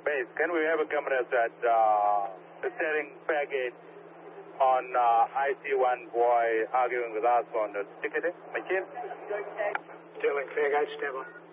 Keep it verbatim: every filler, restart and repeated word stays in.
Base, can we have a camera that uh, steering package on uh, I C one boy arguing with us on the ticketing machine? Sterling, fair gauge, stand by.